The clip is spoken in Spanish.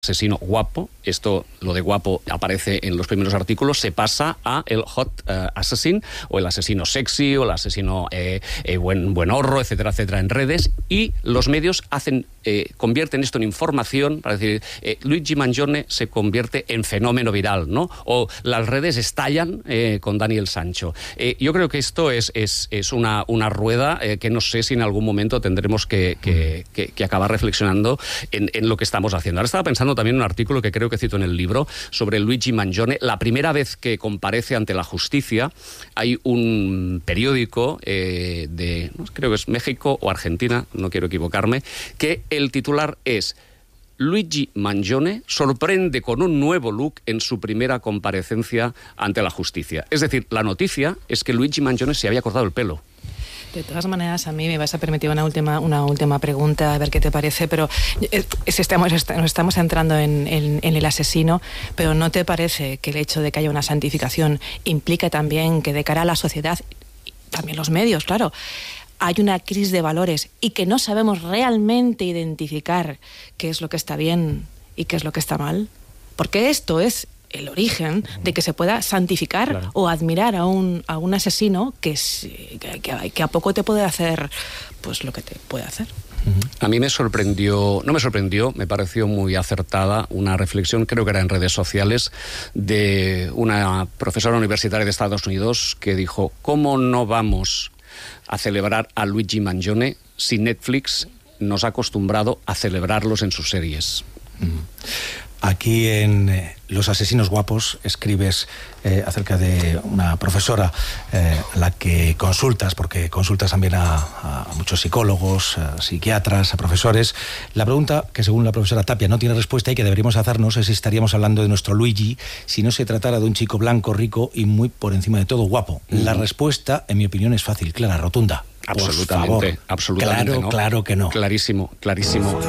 asesino guapo, esto, lo de guapo aparece en los primeros artículos, se pasa a el hot assassin, o el asesino sexy, o el asesino buenorro, etcétera, etcétera, en redes, y los medios convierten esto en información, para decir, Luigi Mangione se convierte en fenómeno viral, ¿no? O las redes estallan con Daniel Sancho. Yo creo que esto es una rueda que no sé si en algún momento tendremos que acabar reflexionando en lo que estamos haciendo. Ahora estaba pensando también en un artículo que creo que cito en el libro sobre Luigi Mangione. La primera vez que comparece ante la justicia, hay un periódico creo que es México o Argentina, no quiero equivocarme, que el titular es: Luigi Mangione sorprende con un nuevo look en su primera comparecencia ante la justicia. Es decir, la noticia es que Luigi Mangione se había cortado el pelo. De todas maneras, a mí me vas a permitir una última pregunta, a ver qué te parece, pero nos estamos centrando en el asesino, pero ¿no te parece que el hecho de que haya una santificación implica también que de cara a la sociedad, también los medios, claro, hay una crisis de valores y que no sabemos realmente identificar qué es lo que está bien y qué es lo que está mal? Porque esto es el origen de que se pueda santificar, claro, o admirar a un asesino que a poco te puede hacer pues lo que te puede hacer. A mí me pareció muy acertada una reflexión, creo que era en redes sociales, de una profesora universitaria de Estados Unidos que dijo: ¿cómo no vamos a celebrar a Luigi Mangione si Netflix nos ha acostumbrado a celebrarlos en sus series? Aquí en Los asesinos guapos escribes acerca de una profesora a la que consultas, porque consultas también a muchos psicólogos, a psiquiatras, a profesores. La pregunta que, según la profesora Tapia, no tiene respuesta y que deberíamos hacernos es si estaríamos hablando de nuestro Luigi si no se tratara de un chico blanco, rico y muy por encima de todo guapo. La respuesta, en mi opinión, es fácil, clara, rotunda. Absolutamente, absolutamente. Claro, no. Claro que no. Clarísimo, clarísimo.